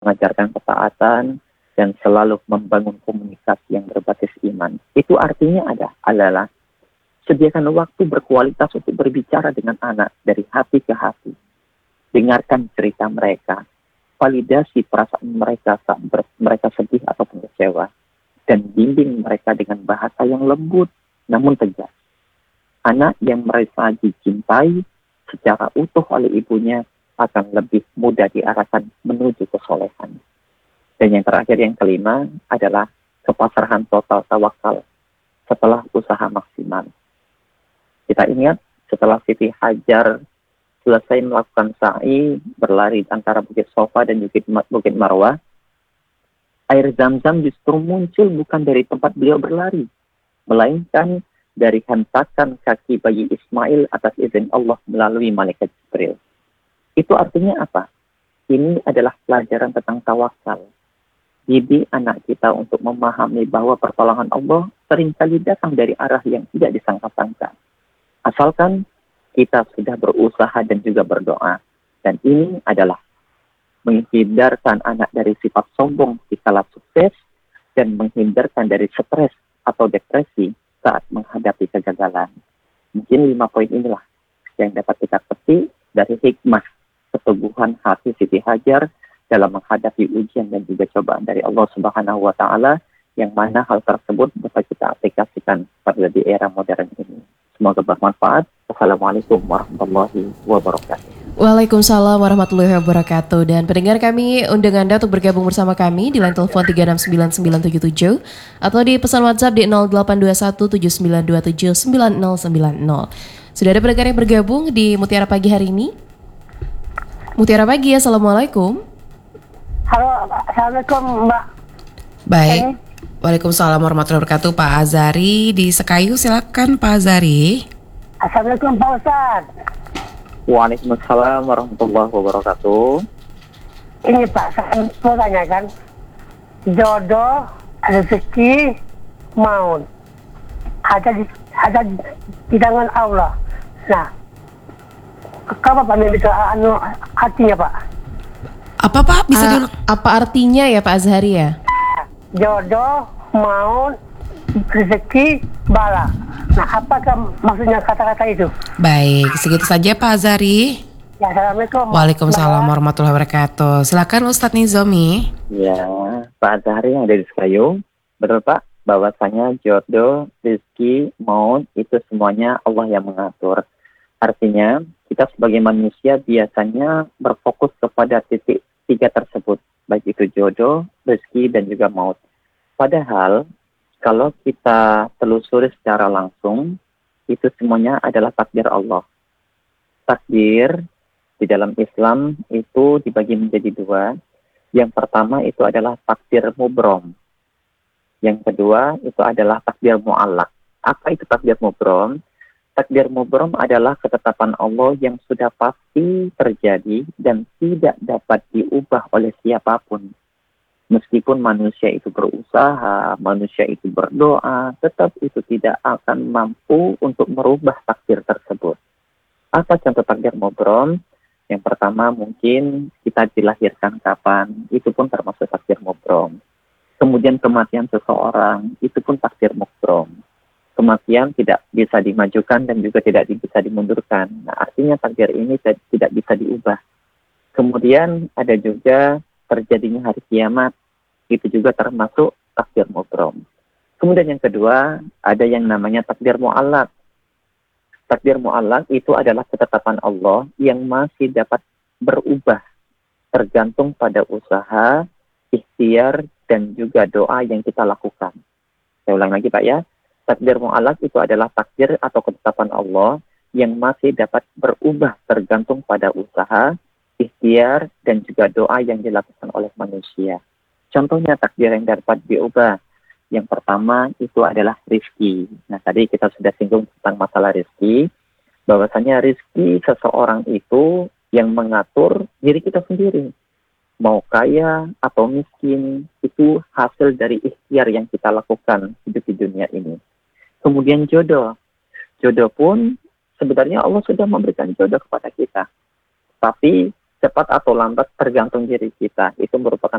mengajarkan ketaatan, dan selalu membangun komunikasi yang berbasis iman. Itu artinya adalah sediakan waktu berkualitas untuk berbicara dengan anak dari hati ke hati. Dengarkan cerita mereka, validasi perasaan mereka saat mereka sedih ataupun kecewa, dan bimbing mereka dengan bahasa yang lembut namun tegas. Anak yang merasa dicintai secara utuh oleh ibunya akan lebih mudah diarahkan menuju kesolehan. Dan yang terakhir, yang kelima, adalah kepasrahan total tawakal setelah usaha maksimal. Kita ingat setelah Siti Hajar selesai melakukan sa'i, berlari antara Bukit Sofa dan Bukit Marwah, air Zam-Zam justru muncul bukan dari tempat beliau berlari, melainkan dari hentakan kaki bayi Ismail atas izin Allah melalui malaikat Jibril. Itu artinya apa? Ini adalah pelajaran tentang tawakal. Didik anak kita untuk memahami bahwa pertolongan Allah seringkali datang dari arah yang tidak disangka-sangka. Asalkan kita sudah berusaha dan juga berdoa. Dan ini adalah menghindarkan anak dari sifat sombong di kala sukses dan menghindarkan dari stres atau depresi saat menghadapi kegagalan. Mungkin 5 poin inilah yang dapat kita petik dari hikmah keteguhan hati Siti Hajar dalam menghadapi ujian dan juga cobaan dari Allah Subhanahu wa Ta'ala, yang mana hal tersebut dapat kita aplikasikan pada di era modern ini. Semoga bermanfaat. Assalamualaikum warahmatullahi wabarakatuh. Waalaikumsalam warahmatullahi wabarakatuh. Dan pendengar, kami undang Anda untuk bergabung bersama kami di line telepon 3699977 atau di pesan WhatsApp di 082179279090. Sudah ada pendengar yang bergabung di Mutiara Pagi hari ini. Mutiara Pagi, Assalamualaikum. Halo, Assalamualaikum Mbak. Baik, Waalaikumsalam warahmatullahi wabarakatuh. Pak Azari di Sekayu, silakan Pak Azari. Assalamualaikum Pak Ustaz. Waalaikumsalam warahmatullahi wabarakatuh. Ini Pak, saya mau tanyakan, jodoh, rezeki, maut ada di tangan Allah. Nah, apa Pak bisa artinya Pak? Apa Pak? Bisa diulang? Apa artinya ya Pak Azhari ya? Jodoh, maut, rezeki, bala. Nah, apakah maksudnya kata-kata itu? Baik, segitu saja Pak Azari. Ya, Assalamualaikum. Waalaikumsalam warahmatullahi wabarakatuh. Silakan Ustadz Nizomi. Ya, Pak Azhari yang ada di Sekayu, betul Pak, bahwasanya jodoh, rezeki, maut itu semuanya Allah yang mengatur. Artinya, kita sebagai manusia biasanya berfokus kepada titik 3 tersebut, baik itu jodoh, rezeki, dan juga maut. Padahal, kalau kita telusuri secara langsung, itu semuanya adalah takdir Allah. Takdir di dalam Islam itu dibagi menjadi 2. Yang pertama itu adalah takdir mubrom. Yang kedua itu adalah takdir mu'allaq. Apa itu takdir mubrom? Takdir mubrom adalah ketetapan Allah yang sudah pasti terjadi dan tidak dapat diubah oleh siapapun. Meskipun manusia itu berusaha, manusia itu berdoa, tetap itu tidak akan mampu untuk merubah takdir tersebut. Apa contoh takdir mubrom? Yang pertama mungkin kita dilahirkan kapan, itu pun termasuk takdir mubrom. Kemudian kematian seseorang, itu pun takdir mubrom. Kematian tidak bisa dimajukan dan juga tidak bisa dimundurkan. Nah, artinya takdir ini tidak bisa diubah. Kemudian ada juga terjadinya hari kiamat. Itu juga termasuk takdir mubrom. Kemudian yang kedua, ada yang namanya takdir mu'allaq. Takdir mu'allaq itu adalah ketetapan Allah yang masih dapat berubah tergantung pada usaha, ikhtiar, dan juga doa yang kita lakukan. Saya ulang lagi Pak ya. Takdir mu'allaq itu adalah takdir atau ketetapan Allah yang masih dapat berubah tergantung pada usaha, ikhtiar, dan juga doa yang dilakukan oleh manusia. Contohnya takdir yang dapat diubah. Yang pertama itu adalah rizki. Nah, tadi kita sudah singgung tentang masalah rizki, bahwasanya rizki seseorang itu yang mengatur diri kita sendiri. Mau kaya atau miskin, itu hasil dari ikhtiar yang kita lakukan hidup di dunia ini. Kemudian jodoh. Jodoh pun sebenarnya Allah sudah memberikan jodoh kepada kita. Tapi cepat atau lambat tergantung diri kita. Itu merupakan